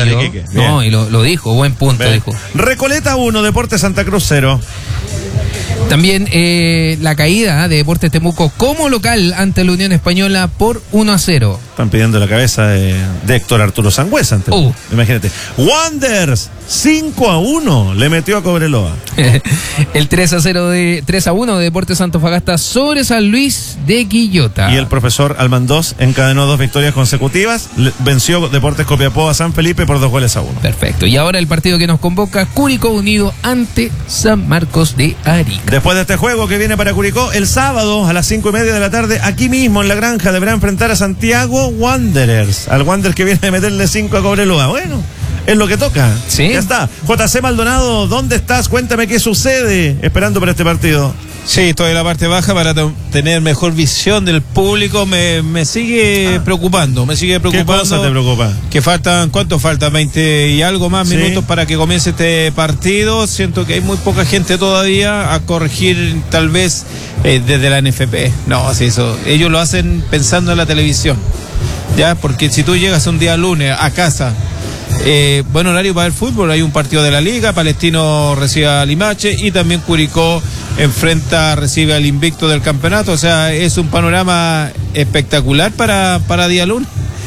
Iquique. No, y lo dijo, buen punto, Bien. dijo. Recoleta 1, Deportes Santa Cruz 0. También la caída de Deportes Temuco como local ante la Unión Española por 1-0. Están pidiendo la cabeza de Héctor Arturo Sangüesa. Imagínate. Wanderers 5-1 le metió a Cobreloa. El 3-1 de Deportes Antofagasta sobre San Luis de Quillota. Y el profesor Almandós encadenó 2 victorias consecutivas. Venció Deportes Copiapó a San Felipe por 2-1. Perfecto. Y ahora el partido que nos convoca, Curicó Unido ante San Marcos de Arica. Después de este juego que viene para Curicó, el sábado a las 5:30 de la tarde, aquí mismo en la granja, deberá enfrentar a Santiago Wanderers. Al Wanderers que viene de meterle 5 a Cobreloa. Bueno, es lo que toca. Sí. Ya está. JC Maldonado, ¿dónde estás? Cuéntame qué sucede esperando para este partido. Sí, estoy en la parte baja para tener mejor visión del público. Me sigue preocupando, ¿Qué cosa te preocupa? Que faltan, ¿cuánto falta? 20 y algo más minutos para que comience este partido. Siento que hay muy poca gente todavía a corregir, tal vez desde la NFP. No, así eso. Ellos lo hacen pensando en la televisión, ya, porque si tú llegas un día lunes a casa, buen horario para el fútbol, hay un partido de la Liga, Palestino recibe a Limache y también Curicó recibe al invicto del campeonato. O sea, es un panorama espectacular para día lunes,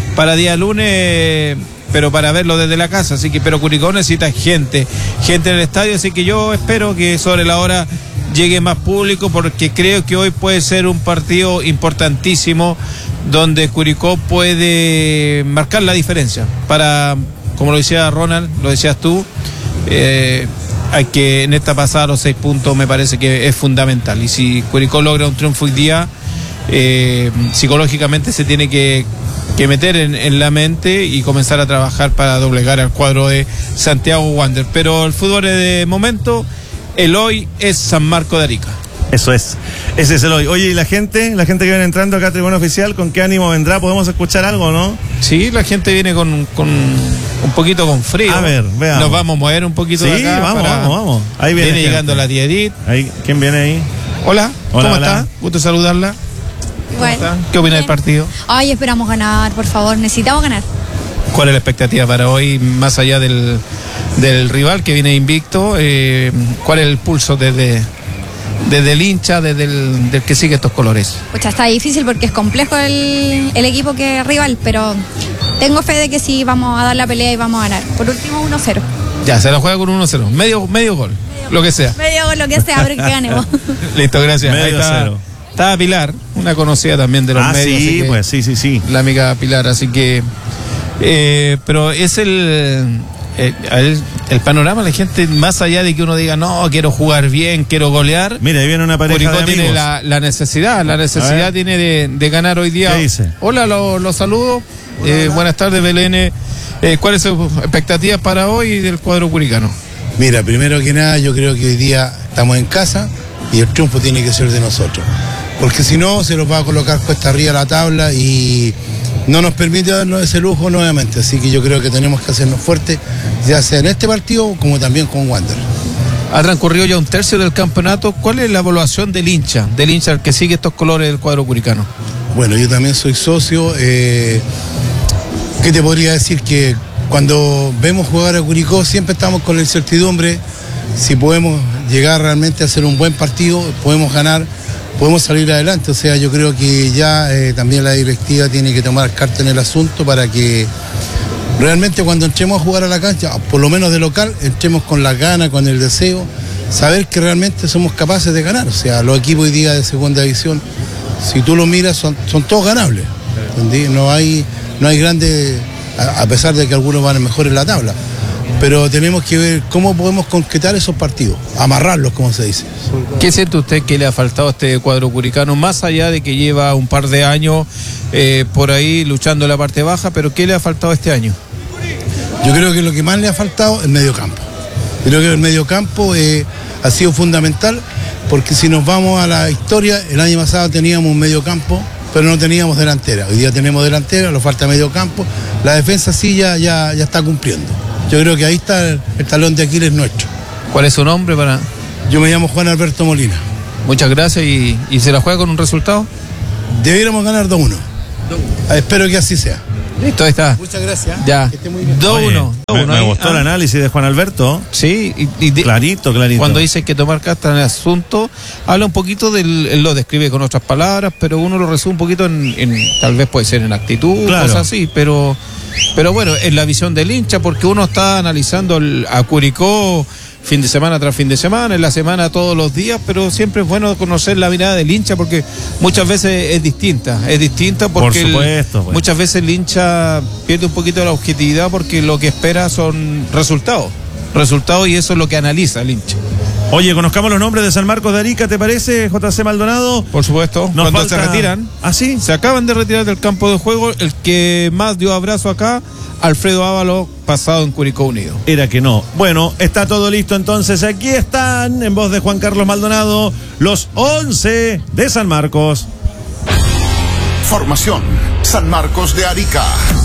pero para verlo desde la casa. Así que, pero Curicó necesita gente en el estadio, así que yo espero que sobre la hora llegue más público, porque creo que hoy puede ser un partido importantísimo donde Curicó puede marcar la diferencia para, como lo decía Ronald, lo decías tú, hay que en esta pasada los 6 puntos me parece que es fundamental, y si Curicó logra un triunfo hoy día, psicológicamente se tiene que meter en la mente y comenzar a trabajar para doblegar al cuadro de Santiago Wanderers. Pero el fútbol es de momento, el hoy es San Marcos de Arica. Eso es, ese es el hoy. Oye, ¿y la gente que viene entrando acá a Tribuna Oficial, con qué ánimo vendrá? ¿Podemos escuchar algo, no? Sí, la gente viene con un poquito con frío. A ver, veamos. Nos vamos a mover un poquito de acá. Vamos. Ahí viene llegando la tía Edith. Ahí, ¿quién viene ahí? Hola, ¿cómo está? Gusto saludarla. Bueno, ¿Qué opina del partido? Ay, esperamos ganar, por favor, necesitamos ganar. ¿Cuál es la expectativa para hoy, más allá del rival que viene invicto? ¿Cuál es el pulso desde el hincha, desde el que sigue estos colores? Pucha, está difícil porque es complejo el equipo que es rival, pero tengo fe de que sí vamos a dar la pelea y vamos a ganar. Por último, 1-0. Ya, se la juega con 1-0, medio gol, lo que sea. Medio gol, lo que sea, pero que ganemos. Listo, gracias. Medio ahí está, 0. Está Pilar, una conocida también de los medios. Sí, pues sí. La amiga Pilar, así que... pero es el panorama, la gente, más allá de que uno diga, no, quiero jugar bien, quiero golear. Mira, ahí viene una pareja Curicó de amigos. tiene la necesidad tiene de ganar hoy día. ¿Qué dice? Hola, los saludo. Buenas tardes, Belén. ¿Cuáles son sus expectativas para hoy del cuadro curicano? Mira, primero que nada, yo creo que hoy día estamos en casa y el triunfo tiene que ser de nosotros, porque si no se nos va a colocar cuesta arriba la tabla y no nos permite darnos ese lujo nuevamente. Así que yo creo que tenemos que hacernos fuertes, ya sea en este partido como también con Wander. Ha transcurrido ya un tercio del campeonato. ¿Cuál es la evaluación del hincha al que sigue estos colores del cuadro curicano? Bueno, yo también soy socio. ¿Qué te podría decir? Que cuando vemos jugar a Curicó siempre estamos con la incertidumbre si podemos llegar realmente a hacer un buen partido, podemos ganar, podemos salir adelante. O sea, yo creo que ya también la directiva tiene que tomar carta en el asunto para que realmente cuando entremos a jugar a la cancha, por lo menos de local, entremos con las ganas, con el deseo, saber que realmente somos capaces de ganar. O sea, los equipos hoy día de segunda división, si tú lo miras, son todos ganables. ¿Entendí? No hay grandes, a pesar de que algunos van mejor en la tabla. Pero tenemos que ver cómo podemos concretar esos partidos, amarrarlos, como se dice. ¿Qué siente usted que le ha faltado a este cuadro curicano, más allá de que lleva un par de años por ahí luchando en la parte baja, pero qué le ha faltado este año? Yo creo que lo que más le ha faltado es el mediocampo. Creo que el mediocampo ha sido fundamental, porque si nos vamos a la historia, el año pasado teníamos un mediocampo, pero no teníamos delantera. Hoy día tenemos delantera, nos falta mediocampo. La defensa sí ya está cumpliendo. Yo creo que ahí está el talón de Aquiles nuestro. ¿Cuál es su nombre para...? Yo me llamo Juan Alberto Molina. Muchas gracias. ¿Y se la juega con un resultado? Debiéramos ganar 2-1. Espero que así sea. Listo, ahí está. Muchas gracias. Ya. Que esté muy bien. 2-1. Me gustó el análisis de Juan Alberto. Sí, Clarito. Cuando dice que tomar cartas en el asunto, habla un poquito él lo describe con otras palabras, pero uno lo resume un poquito en tal vez puede ser en actitud, Claro. cosas así, pero bueno, es la visión del hincha, porque uno está analizando a Curicó fin de semana tras fin de semana, en la semana todos los días, pero siempre es bueno conocer la mirada del hincha, porque muchas veces es distinta porque Por supuesto, pues. muchas veces el hincha pierde un poquito la objetividad porque lo que espera son resultados, y eso es lo que analiza el hincha. Oye, conozcamos los nombres de San Marcos de Arica, ¿te parece, JC Maldonado? Por supuesto, Nos cuando falta- se retiran, ¿Ah, sí? se acaban de retirar del campo de juego, el que más dio abrazo acá, Alfredo Ábalos, pasado en Curicó Unido. Era que no. Bueno, está todo listo entonces. Aquí están, en voz de Juan Carlos Maldonado, los 11 de San Marcos. Formación San Marcos de Arica.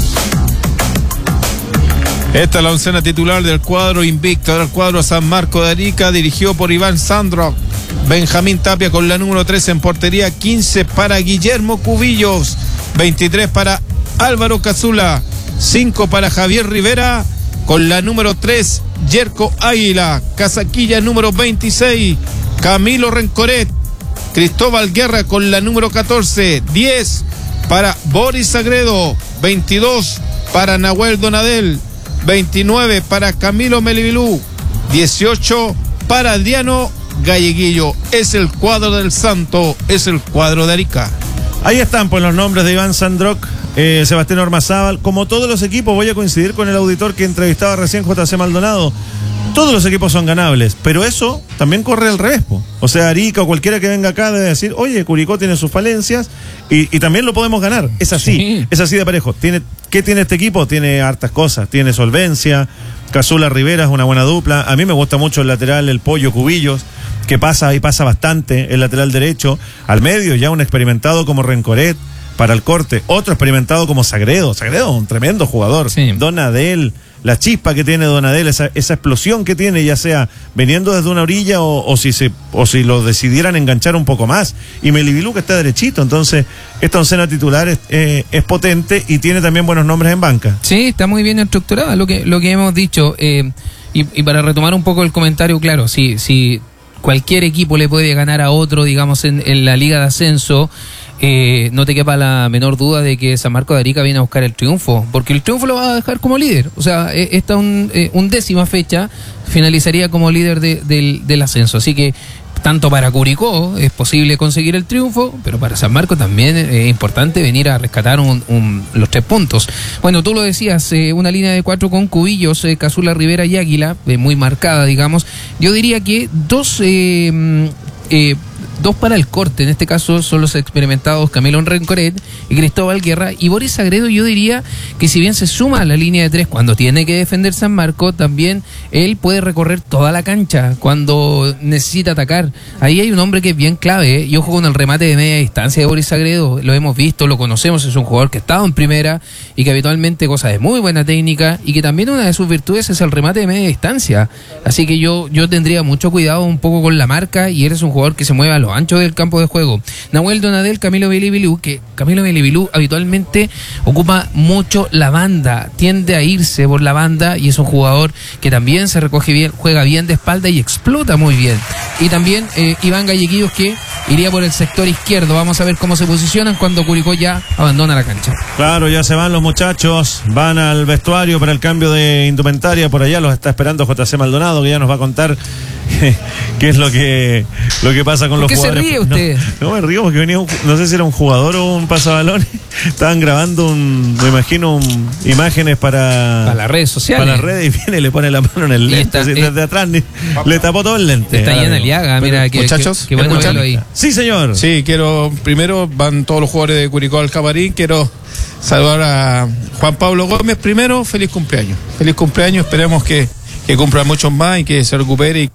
Esta es la oncena titular del cuadro invicto, del cuadro San Marcos de Arica, dirigido por Iván Sandro. Benjamín Tapia con la número 3 en portería, 15 para Guillermo Cubillos, 23 para Álvaro Cazula, 5 para Javier Rivera, con la número 3, Yerko Águila, casaquilla número 26, Camilo Rencoret, Cristóbal Guerra con la número 14, 10 para Boris Sagredo, 22 para Nahuel Donadel, 29 para Camilo Melibilú, 18 para Diano Galleguillo. Es el cuadro del Santo, es el cuadro de Arica. Ahí están pues los nombres de Iván Sandrock, Sebastián Ormazábal. Como todos los equipos, voy a coincidir con el auditor que entrevistaba recién, JC Maldonado. Todos los equipos son ganables, pero eso también corre al revés, po. O sea, Arica o cualquiera que venga acá debe decir, oye, Curicó tiene sus falencias y también lo podemos ganar. Es así, Sí. es así de parejo. ¿Qué tiene este equipo? Tiene hartas cosas, tiene solvencia. Cazula Rivera es una buena dupla. A mí me gusta mucho el lateral, el Pollo Cubillos, que pasa bastante, el lateral derecho. Al medio ya un experimentado como Rencoret para el corte, otro experimentado como Sagredo, un tremendo jugador. Sí. Donadel, la chispa que tiene Donadel, esa explosión que tiene, ya sea viniendo desde una orilla o si lo decidieran enganchar un poco más. Y Melibilú que está derechito, entonces esta oncena titular es potente y tiene también buenos nombres en banca. Sí, está muy bien estructurada lo que hemos dicho. Y para retomar un poco el comentario, claro, si cualquier equipo le puede ganar a otro, digamos, en la liga de ascenso, no te quepa la menor duda de que San Marcos de Arica viene a buscar el triunfo, porque el triunfo lo va a dejar como líder. O sea, esta undécima fecha finalizaría como líder del ascenso. Así que tanto para Curicó es posible conseguir el triunfo, pero para San Marcos también es importante venir a rescatar los 3 puntos. Bueno, tú lo decías, una línea de 4 con Cubillos, Cazula, Rivera y Águila, muy marcada, digamos. Yo diría que dos para el corte, en este caso son los experimentados Camilo Rencoret y Cristóbal Guerra, y Boris Sagredo. Yo diría que si bien se suma a la línea de 3 cuando tiene que defender San Marcos, también él puede recorrer toda la cancha cuando necesita atacar. Ahí hay un hombre que es bien clave, y ojo con el remate de media distancia de Boris Sagredo, lo hemos visto, lo conocemos, es un jugador que ha estado en primera y que habitualmente goza de muy buena técnica, y que también una de sus virtudes es el remate de media distancia. Así que yo tendría mucho cuidado un poco con la marca, y él es un jugador que se mueve a lo ancho del campo de juego. Nahuel Donadel, Camilo Melibilú, que Camilo Melibilú habitualmente ocupa mucho la banda, tiende a irse por la banda, y es un jugador que también se recoge bien, juega bien de espalda y explota muy bien. Y también Iván Galleguillos, que iría por el sector izquierdo. Vamos a ver cómo se posicionan cuando Curicó ya abandona la cancha. Claro, ya se van los muchachos, van al vestuario para el cambio de indumentaria. Por allá los está esperando JC Maldonado, que ya nos va a contar qué es lo que pasa con ¿Por los qué se jugadores. ríe usted? No me río porque venía no sé si era un jugador o un pasabalones. Estaban grabando me imagino imágenes para las redes sociales. Para las redes, y viene y le pone la mano en el Y lente, está- así, desde atrás le tapó todo el lente. Está Ahora llena de mismo. liaga, mira, muchachos, qué bueno ¿escuchan? verlo ahí. Sí, señor. Sí, primero van todos los jugadores de Curicó al camarín, quiero saludar a Juan Pablo Gómez primero, feliz cumpleaños, esperemos que cumpla muchos más y que se recupere.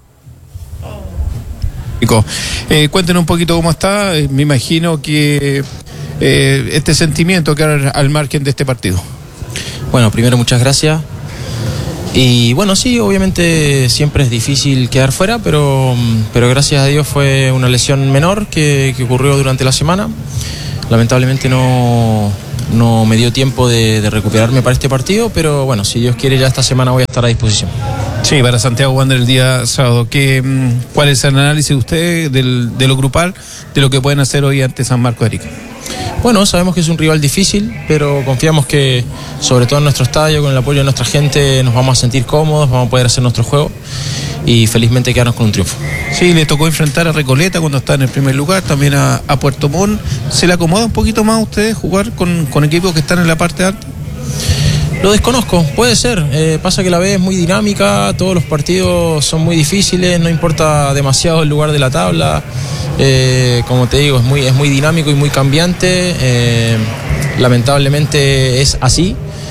Cuéntenos un poquito cómo está, me imagino que este sentimiento que al margen de este partido. Bueno, primero muchas gracias. Y bueno, sí, obviamente siempre es difícil quedar fuera, pero gracias a Dios fue una lesión menor que ocurrió durante la semana. Lamentablemente no no me dio tiempo de recuperarme para este partido, pero bueno, si Dios quiere ya esta semana voy a estar a disposición. Sí, para Santiago Wander el día sábado. ¿Cuál es el análisis de usted de lo grupal, de lo que pueden hacer hoy ante San Marcos de Arica? Bueno, sabemos que es un rival difícil, pero confiamos que, sobre todo en nuestro estadio, con el apoyo de nuestra gente, nos vamos a sentir cómodos, vamos a poder hacer nuestro juego y felizmente quedarnos con un triunfo. Sí, le tocó enfrentar a Recoleta cuando está en el primer lugar, también a Puerto Montt. ¿Se le acomoda un poquito más a ustedes jugar con equipos que están en la parte alta? Lo desconozco, puede ser. Pasa que la B es muy dinámica, todos los partidos son muy difíciles, no importa demasiado el lugar de la tabla. Como te digo, es muy dinámico y muy cambiante. Lamentablemente es así,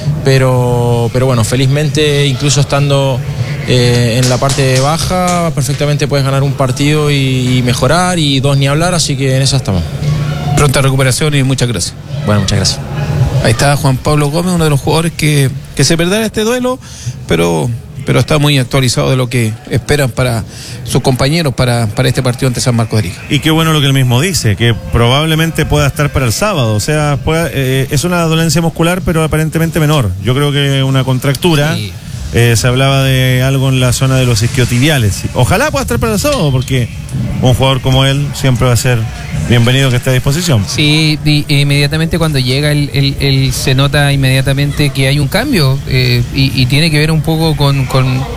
pero bueno, felizmente, incluso estando en la parte baja, perfectamente puedes ganar un partido y mejorar, y dos ni hablar, así que en esa estamos. Pronta recuperación y muchas gracias. Bueno, muchas gracias. Ahí está Juan Pablo Gómez, uno de los jugadores que se perderá este duelo, pero está muy actualizado de lo que esperan para sus compañeros para este partido ante San Marcos de Arica. Y qué bueno lo que él mismo dice, que probablemente pueda estar para el sábado. O sea, es una dolencia muscular, pero aparentemente menor. Yo creo que una contractura. Sí. Se hablaba de algo en la zona de los isquiotibiales. Ojalá pueda estar para el sábado, porque un jugador como él siempre va a ser bienvenido, que esté a disposición. Sí, inmediatamente cuando llega él se nota inmediatamente que hay un cambio, y tiene que ver un poco con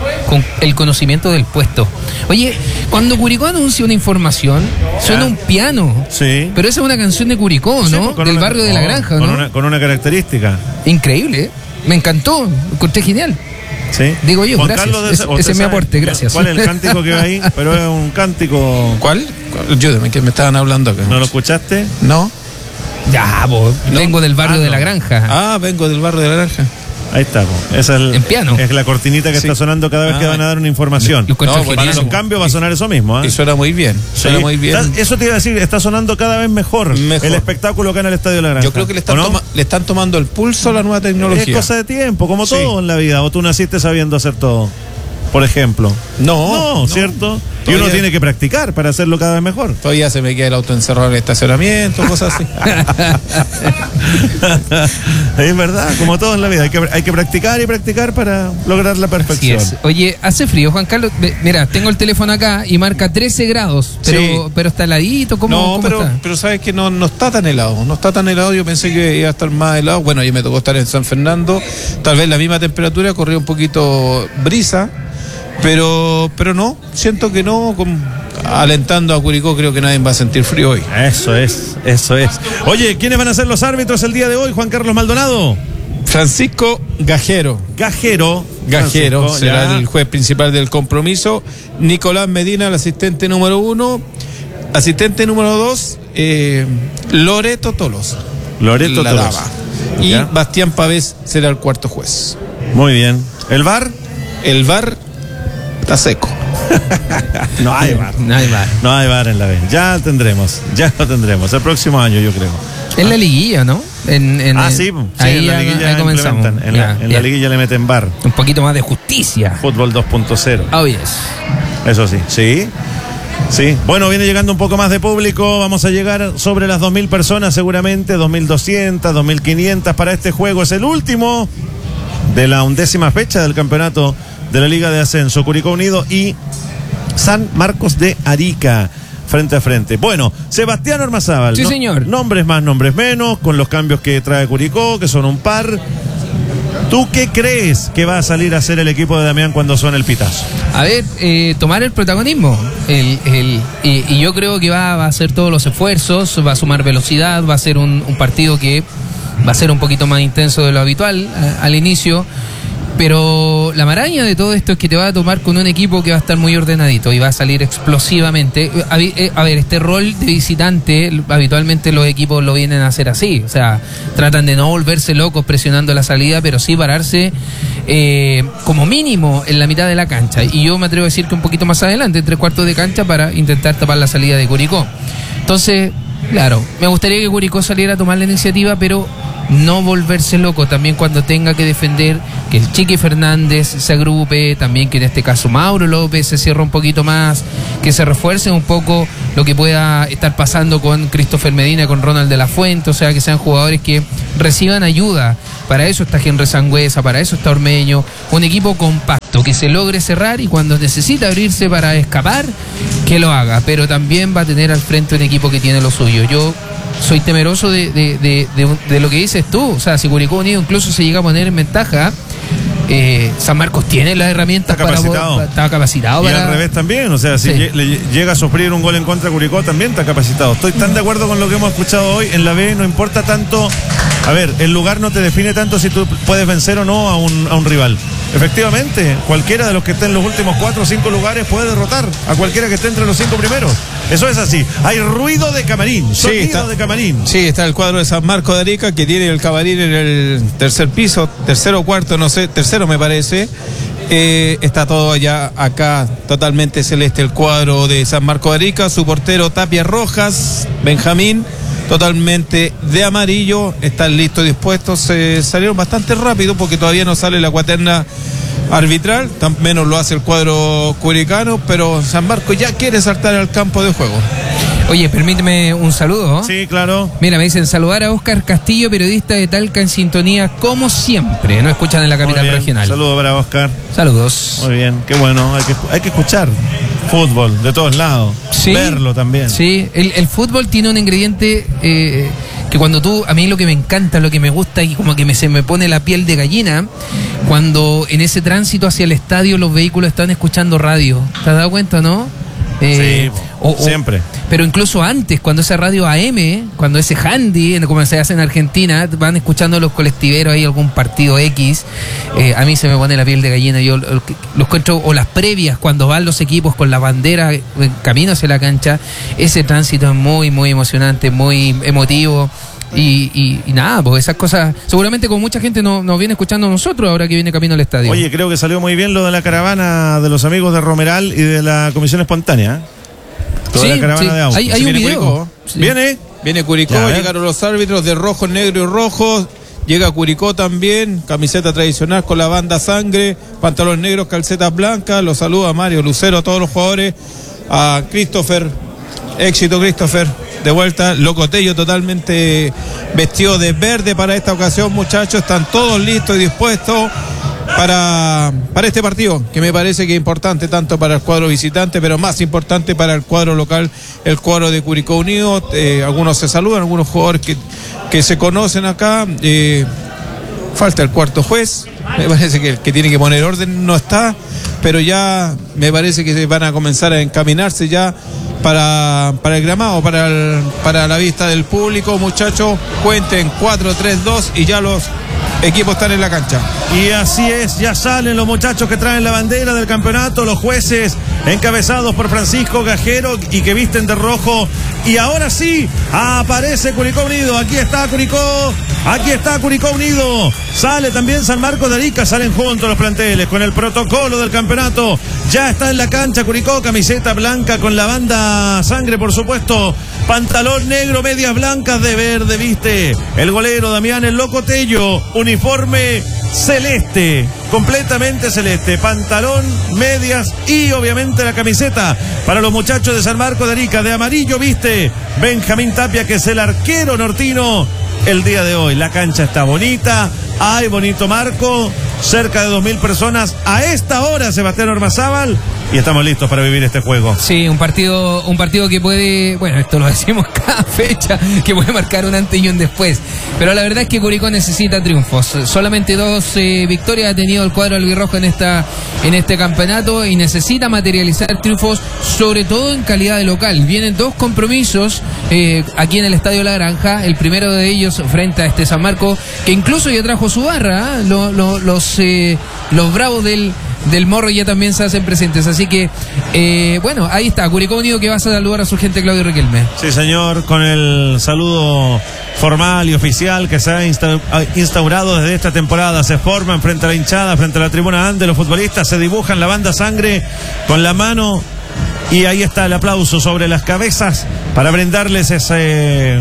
el conocimiento del puesto. Oye, cuando Curicó anuncia una información, suena un piano. Sí. Pero esa es una canción de Curicó, ¿no? Del barrio de la Granja, ¿no? Con una característica. Increíble, ¿eh? Me encantó, lo encontré genial. Sí. Digo yo, Juan gracias. Ese es mi aporte, gracias. ¿Cuál es el cántico que va ahí? Pero es un cántico. ¿Cuál? Ayúdame, que me estaban hablando acá. ¿No lo escuchaste? No. Ya, vos. No. Vengo del barrio de la Granja. Vengo del barrio de la Granja. Ahí está, esa es en piano. Es la cortinita que está sonando cada vez que van a dar una información. Para los cambios va a sonar eso mismo, ¿eh? Y suena muy bien. Suena muy bien. Eso te iba a decir, está sonando cada vez mejor. El espectáculo acá en el Estadio de la Granja. Yo creo que le están tomando el pulso a la nueva tecnología. Es cosa de tiempo, como todo en la vida. O tú naciste sabiendo hacer todo, por ejemplo. No, ¿cierto? Y uno tiene que practicar para hacerlo cada vez mejor. Todavía se me queda el auto encerrado en el estacionamiento, cosas así. Es verdad, como todo en la vida. Hay que practicar y practicar para lograr la perfección. Así es. Oye, hace frío, Juan Carlos. Mira, tengo el teléfono acá y marca 13 grados. Pero está heladito. ¿Cómo está? Pero sabes que no está tan helado. No está tan helado. Yo pensé que iba a estar más helado. Bueno, ya me tocó estar en San Fernando. Tal vez la misma temperatura, corrió un poquito brisa. Pero no, siento que no, alentando a Curicó, creo que nadie va a sentir frío hoy. Eso es. Oye, ¿quiénes van a ser los árbitros el día de hoy, Juan Carlos Maldonado? Francisco Gajero será el juez principal del compromiso. Nicolás Medina, el asistente número 1. Asistente número 2, Loreto Tolos. Y Bastián Pavés será el cuarto juez. Muy bien. ¿El VAR? El VAR está seco. No hay VAR en la B. Ya lo tendremos el próximo año, yo creo. En la liguilla, ¿no? Sí, ahí en la liguilla comenzamos. En la liguilla le meten VAR. Un poquito más de justicia. Fútbol 2.0. Oh, yes. Eso sí. Bueno, viene llegando un poco más de público. Vamos a llegar sobre las 2.000 personas seguramente, 2.200, 2.500 para este juego. Es el último de la 11ª fecha del campeonato de la Liga de Ascenso. Curicó Unido y San Marcos de Arica, frente a frente. Bueno, Sebastián Ormazábal. Sí, señor. Nombres más, nombres menos, con los cambios que trae Curicó, que son un par. ¿Tú qué crees que va a salir a hacer el equipo de Damián cuando suene el pitazo? A ver, tomar el protagonismo. Y yo creo que va a hacer todos los esfuerzos, va a sumar velocidad, va a ser un partido que va a ser un poquito más intenso de lo habitual al inicio. Pero la maraña de todo esto es que te va a tomar con un equipo que va a estar muy ordenadito y va a salir explosivamente. A ver, este rol de visitante, habitualmente los equipos lo vienen a hacer así. O sea, tratan de no volverse locos presionando la salida, pero sí pararse como mínimo en la mitad de la cancha. Y yo me atrevo a decir que un poquito más adelante, en 3/4 de cancha, para intentar tapar la salida de Curicó. Entonces, claro, me gustaría que Curicó saliera a tomar la iniciativa, pero no volverse loco también cuando tenga que defender, que el Chiqui Fernández se agrupe, también que en este caso Mauro López se cierre un poquito más, que se refuerce un poco lo que pueda estar pasando con Christopher Medina, con Ronald de la Fuente, o sea, que sean jugadores que reciban ayuda. Para eso está Henry Sangüesa, para eso está Ormeño, un equipo compacto que se logre cerrar y cuando necesita abrirse para escapar, que lo haga, pero también va a tener al frente un equipo que tiene lo suyo. Yo soy temeroso de lo que dices tú, o sea, si Curicó Unido incluso se llega a poner en ventaja, San Marcos tiene las herramientas está capacitado y para... al revés también, o sea, si le llega a sufrir un gol en contra a Curicó también está capacitado. Estoy tan de acuerdo con lo que hemos escuchado hoy. En la B no importa tanto, a ver, el lugar no te define tanto si tú puedes vencer o no a un rival. Efectivamente, cualquiera de los que esté en los últimos 4 o 5 lugares puede derrotar a cualquiera que esté entre los 5 primeros. Eso es así. Hay ruido de camarín, sonido de camarín. Sí, está el cuadro de San Marcos de Arica, que tiene el camarín en el tercer piso, tercero o cuarto, no sé, tercero me parece. Está todo allá acá totalmente celeste el cuadro de San Marcos de Arica. Su portero Tapia Rojas, Benjamín, totalmente de amarillo. Están listos, dispuestos. Salieron bastante rápido porque todavía no sale la cuaterna arbitral, tan menos lo hace el cuadro curicano, pero San Marcos ya quiere saltar al campo de juego. Oye, permíteme un saludo. Sí, claro. Mira, me dicen saludar a Óscar Castillo, periodista de Talca, en sintonía como siempre. Nos escuchan en la capital regional. Saludos para Óscar. Saludos. Muy bien, qué bueno. Hay que escuchar fútbol de todos lados. Sí, verlo también. Sí, el fútbol tiene un ingrediente que cuando a mí lo que me encanta, lo que me gusta y como que se me pone la piel de gallina, cuando en ese tránsito hacia el estadio los vehículos están escuchando radio. ¿Te has dado cuenta, no? Sí, siempre. Pero incluso antes, cuando esa radio AM, cuando ese handy, como se hace en Argentina, van escuchando los colectiveros ahí algún partido X, a mí se me pone la piel de gallina. Yo los encuentro, o las previas, cuando van los equipos con la bandera en camino hacia la cancha, ese tránsito es muy, muy emocionante, muy emotivo. Y nada, pues esas cosas seguramente con mucha gente nos viene escuchando a nosotros ahora que viene camino al estadio. Oye, creo que salió muy bien lo de la caravana de los amigos de Romeral y de la Comisión Espontánea. Toda la caravana de autos. Hay un video. Sí. Viene Curicó, llegaron los árbitros de rojo, negro y rojo. Llega Curicó también, camiseta tradicional con la banda sangre, pantalones negros, calcetas blancas. Los saluda Mario Lucero, a todos los jugadores, a Christopher, éxito Christopher. De vuelta, Locotello totalmente vestido de verde para esta ocasión, muchachos. Están todos listos y dispuestos para este partido, que me parece que es importante tanto para el cuadro visitante, pero más importante para el cuadro local, el cuadro de Curicó Unido. Algunos se saludan, algunos jugadores que se conocen acá. Falta el cuarto juez, me parece que el que tiene que poner orden no está, pero ya me parece que van a comenzar a encaminarse ya para el gramado, para la vista del público. Muchachos, cuenten 4-3-2 y ya los equipos están en la cancha. Y así es, ya salen los muchachos que traen la bandera del campeonato, los jueces encabezados por Francisco Gajero y que visten de rojo. Y ahora sí, aparece Curicó Unido. Aquí está Curicó Unido. Sale también San Marcos de Arica, salen juntos los planteles con el protocolo del campeonato. Ya está en la cancha Curicó, camiseta blanca con la banda sangre, por supuesto. Pantalón negro, medias blancas de verde, viste el golero Damián el Locotello. Uniforme celeste, completamente celeste. Pantalón, medias y obviamente la camiseta para los muchachos de San Marcos de Arica. De amarillo viste Benjamín Tapia, que es el arquero nortino el día de hoy. La cancha está bonita, hay bonito marco, cerca de 2.000 personas a esta hora, Sebastián Ormazábal, y estamos listos para vivir este juego. Sí, un partido que puede, bueno, esto lo decimos cada fecha, que puede marcar un antes y un después, pero la verdad es que Curicó necesita triunfos. Solamente 2 victorias ha tenido el cuadro albirrojo en este campeonato y necesita materializar triunfos, sobre todo en calidad de local. Vienen 2 compromisos aquí en el Estadio La Granja, el primero de ellos frente a este San Marcos, que incluso ya trajo su barra, los bravos del Morro ya también se hacen presentes, así que bueno, ahí está Curicó Unido, que va a saludar a su gente, Claudio Riquelme. Sí, señor, con el saludo formal y oficial que se ha instaurado desde esta temporada. Se forman frente a la hinchada, frente a la tribuna ante los futbolistas, se dibujan la banda sangre con la mano y ahí está el aplauso sobre las cabezas para brindarles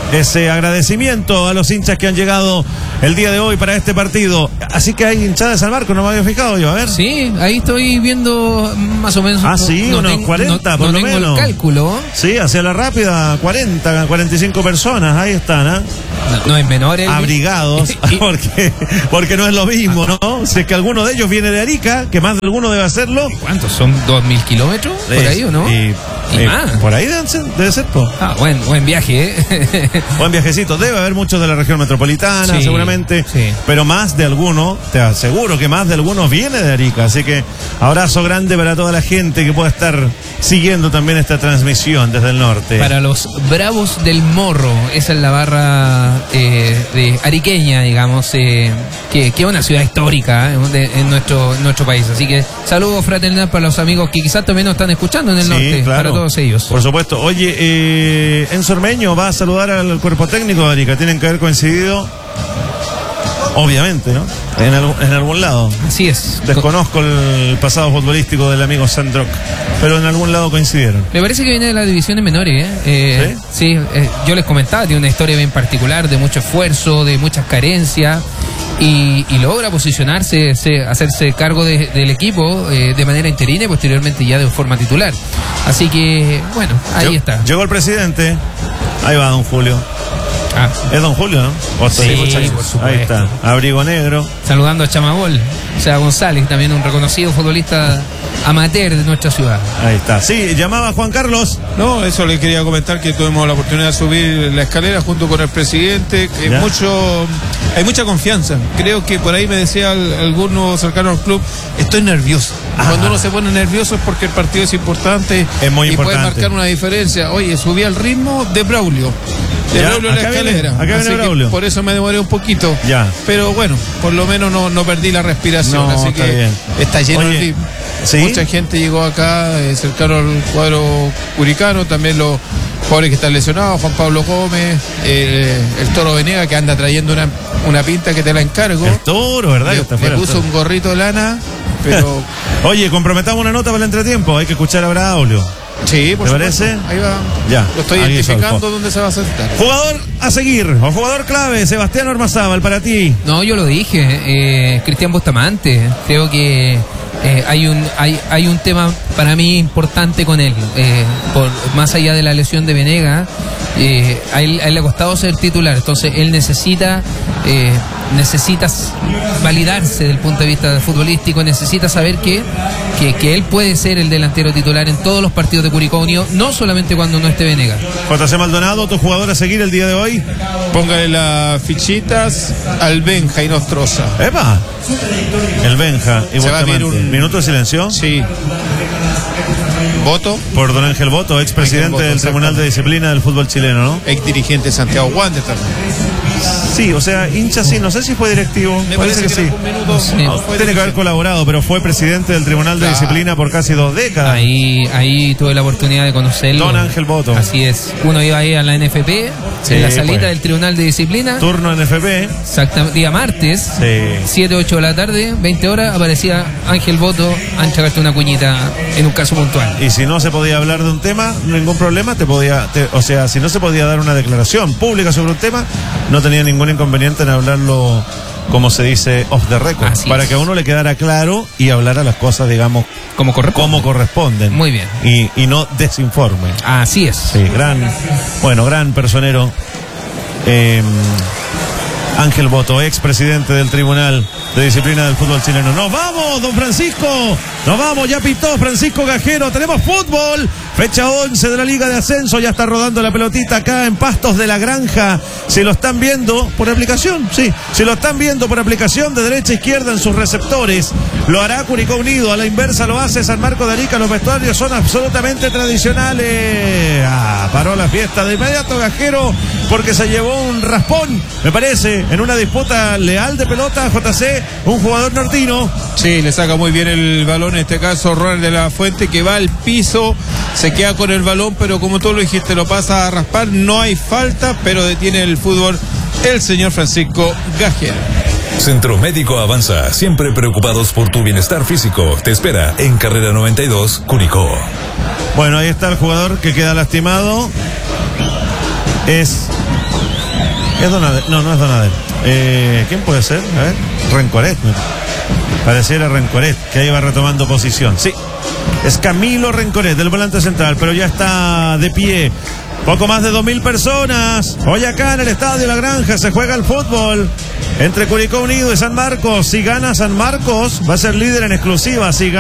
ese agradecimiento a los hinchas que han llegado el día de hoy para este partido. Así que hay hinchada de San Marcos, no me había fijado yo, a ver. Sí, ahí estoy viendo más o menos. Ah, sí, unos 40 por lo menos. El cálculo. Sí, hacia la rápida, 40, 45 personas, ahí están, ¿eh? No es menor. Abrigados, porque no es lo mismo, ¿no? Si es que alguno de ellos viene de Arica, que más de alguno debe hacerlo. ¿Cuántos? ¿Son 2.000 kilómetros? Por ahí, ¿o no? Y más. Por ahí debe ser, pues. Ah, buen viaje, ¿eh? Buen viajecito. Debe haber muchos de la región metropolitana, sí, seguramente. Sí. Pero más de alguno, te aseguro que más de alguno viene de Arica. Así que abrazo grande para toda la gente que pueda estar siguiendo también esta transmisión desde el norte. Para los Bravos del Morro, esa es la barra de ariqueña, digamos, que es una ciudad histórica en nuestro país. Así que saludos fraternal para los amigos que quizás también nos están escuchando en el norte, claro, para todos ellos. Por supuesto. Oye, Enzo Ormeño va a saludar al cuerpo técnico de Arica. Tienen que haber coincidido, obviamente, ¿no? En algún lado. Así es. Desconozco el pasado futbolístico del amigo Sandrock, pero en algún lado coincidieron. Me parece que viene de las divisiones menores, ¿eh? Sí, yo les comentaba, tiene una historia bien particular, de mucho esfuerzo, de muchas carencias, y logra posicionarse, hacerse cargo del equipo de manera interina y posteriormente ya de forma titular. Así que, bueno, ahí está. Llegó el presidente. Ahí va don Julio. Ah. Es don Julio, ¿no? Sí, por supuesto. Ahí está, abrigo negro. Saludando a Chamagol, o sea, González, también un reconocido futbolista amateur de nuestra ciudad. Ahí está. Sí, llamaba Juan Carlos. No, eso le quería comentar, que tuvimos la oportunidad de subir la escalera junto con el presidente. Hay mucha confianza. Creo que por ahí me decía alguno cercano al club, estoy nervioso. Cuando uno se pone nervioso es porque el partido es importante. Es muy y importante. Puede marcar una diferencia. Oye, subí al ritmo de Braulio. Braulio en la escalera. Acá viene Braulio. Por eso me demoré un poquito. Ya. Pero bueno, por lo menos no perdí la respiración. No, así está que bien. está lleno Oye, el ritmo. ¿sí? Mucha gente llegó acá cercano al cuadro curicano, también los jugadores que están lesionados, Juan Pablo Gómez, el Toro Venega, que anda trayendo una pinta que te la encargo. El Toro, ¿verdad? Le puso un gorrito de lana, pero... Oye, comprometamos una nota para el entretiempo, hay que escuchar a Braulio. Sí, por ¿te supuesto. parece? Ahí va. Ya. Lo estoy Ahí identificando saltó. dónde se va a sentar. Jugador a seguir, o jugador clave, Sebastián Ormazábal, para ti. No, yo lo dije, Cristian Bustamante. Creo que hay un tema para mí importante con él. Más allá de la lesión de Venega, a él le ha costado ser titular. Entonces él necesita validarse desde el punto de vista futbolístico, necesita saber que él puede ser el delantero titular en todos los partidos de Curicó Unido, no solamente cuando no esté Venega. JC Maldonado, tu jugador a seguir el día de hoy. Póngale las fichitas al Benja y Nostroza. ¡Epa! El Benja. Y Se va a Bustamante. ver un- Minuto de silencio. Sí. Voto, Por don Ángel Boto, expresidente Boto, del Tribunal de Disciplina del fútbol chileno, ¿no? ex dirigente de Santiago Wanderers también. Sí, o sea, hincha sí, no sé si fue directivo. Me parece que en sí. algún minuto Sí. no fue Tiene que haber colaborado, pero fue presidente del Tribunal de Claro. Disciplina por casi 2 décadas. Ahí tuve la oportunidad de conocerlo. Don Ángel Boto. Así es. Uno iba ahí a la NFP, Sí, en la salita pues. del Tribunal de Disciplina. Turno en FP. Exactamente, día martes, Sí. 7, 8 de la tarde, 20 horas, aparecía Ángel Boto a enchagarte una cuñita en un caso puntual. Y si no se podía hablar de un tema, ningún problema, o sea, si no se podía dar una declaración pública sobre un tema, no tenía ningún inconveniente en hablarlo, como se dice, off the record, Así para es. que a uno le quedara claro y hablara las cosas, digamos, Como corresponde. como corresponden. Muy bien. Y no desinforme. Así es. Sí, gran personero. Ángel Boto, expresidente del Tribunal de Disciplina del Fútbol Chileno. ¡Nos vamos, don Francisco! ¡Nos vamos! Ya pitó Francisco Gajero. Tenemos fútbol. Fecha 11 de la Liga de Ascenso. Ya está rodando la pelotita acá en Pastos de la Granja. Si lo están viendo por aplicación, sí. Si lo están viendo por aplicación de derecha a izquierda en sus receptores, lo hará Curicó Unido. A la inversa lo hace San Marcos de Arica. Los vestuarios son absolutamente tradicionales. Paró la fiesta de inmediato Gajero porque se llevó un raspón, me parece, en una disputa leal de pelota. JC, un jugador nortino. Sí, le saca muy bien el balón, en este caso Ronald de la Fuente, que va al piso, se queda con el balón, pero como tú lo dijiste, lo pasa a raspar, no hay falta, pero detiene el fútbol el señor Francisco Gajero. Centro Médico Avanza, siempre preocupados por tu bienestar físico. Te espera en Carrera 92, Curicó. Bueno, ahí está el jugador que queda lastimado. Es Es Donadel. No es Donadel. ¿Quién puede ser? A ver. Rencoret. Pareciera Rencoret, que ahí va retomando posición. Sí, es Camilo Rencoret, del volante central, pero ya está de pie. Poco más de 2.000 personas. Hoy acá en el Estadio La Granja se juega el fútbol entre Curicó Unido y San Marcos. Si gana San Marcos, va a ser líder en exclusiva. Si